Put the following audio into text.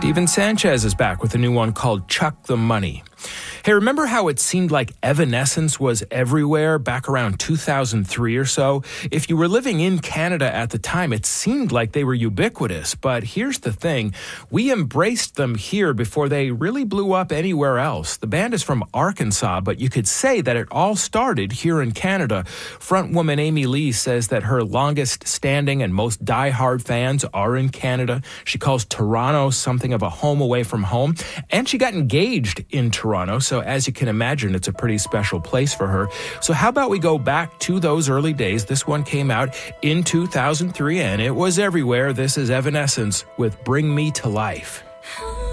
Steven Sanchez is back with a new one called Chuck the Money. Hey, remember how it seemed like Evanescence was everywhere back around 2003 or so? If you were living in Canada at the time, it seemed like they were ubiquitous. But here's the thing. We embraced them here before they really blew up anywhere else. The band is from Arkansas, but you could say that it all started here in Canada. Frontwoman Amy Lee says that her longest standing and most diehard fans are in Canada. She calls Toronto something of a home away from home. And she got engaged in Toronto, so as you can imagine, it's a pretty special place for her. So how about we go back to those early days? This one came out in 2003, and it was everywhere. This is Evanescence with Bring Me to Life.